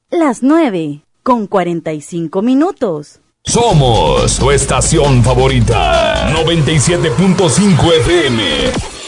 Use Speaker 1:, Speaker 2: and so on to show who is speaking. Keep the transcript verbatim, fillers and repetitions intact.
Speaker 1: Las nueve, con cuarenta y cinco minutos.
Speaker 2: Somos tu estación favorita, noventa y siete punto cinco F M.